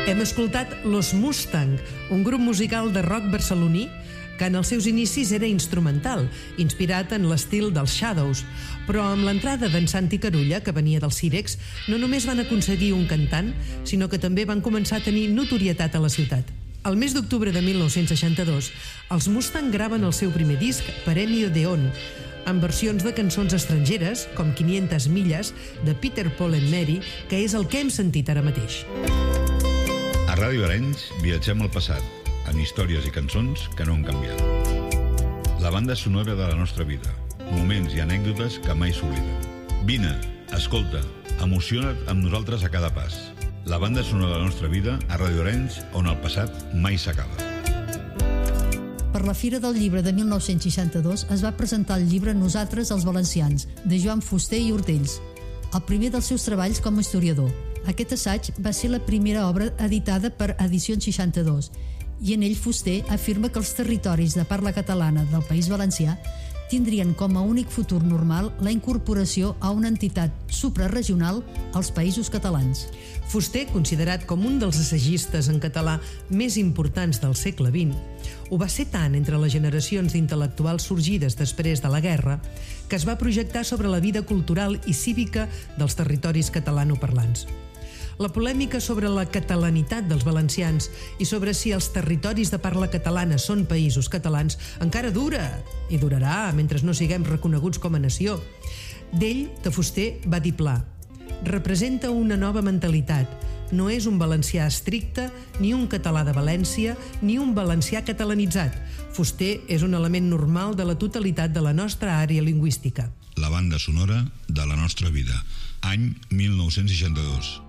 Hem escoltat Los Mustang, un grup musical de rock barceloní que en els seus inicis era instrumental, inspirat en l'estil dels Shadows, però amb l'entrada d'en Santi Carulla, que venia dels Cirex, no només van aconseguir un cantant, sinó que també van començar a tenir notorietat a la ciutat. El mes d'octubre de 1962, els Mustang graven el seu primer disc, Premio de On, amb versions de cançons estrangeres, com 500 milles, de Peter, Paul and Mary, que és el que hem sentit ara mateix. A Ràdio Arenys viatgem al passat, amb històries i cançons que no han canviat. La banda sonora de la nostra vida, moments i anècdotes que mai s'obliden. Vine, escolta, emociona't amb nosaltres a cada pas. La banda sonora de la nostra vida a Ràdio Arenys, on el passat mai s'acaba. Per la Fira del Llibre de 1962 es va presentar el llibre Nosaltres els valencians, de Joan Fuster i Hortells, el primer dels seus treballs com a historiador. Aquest assaig va ser la primera obra editada per Edicions 62 i en ell Fuster afirma que els territoris de parla catalana del País Valencià tindrien com a únic futur normal la incorporació a una entitat suprarregional als Països Catalans. Fuster, considerat com un dels assagistes en català més importants del segle XX, ho va ser tant entre les generacions d'intel·lectuals sorgides després de la guerra que es va projectar sobre la vida cultural i cívica dels territoris catalanoparlants. La polèmica sobre la catalanitat dels valencians i sobre si els territoris de parla catalana són països catalans encara dura i durarà mentre no siguem reconeguts com a nació. D'ell, de Fuster, va dir pla: representa una nova mentalitat. No és un valencià estricte, ni un català de València, ni un valencià catalanitzat. Fuster és un element normal de la totalitat de la nostra àrea lingüística. La banda sonora de la nostra vida, any 1962.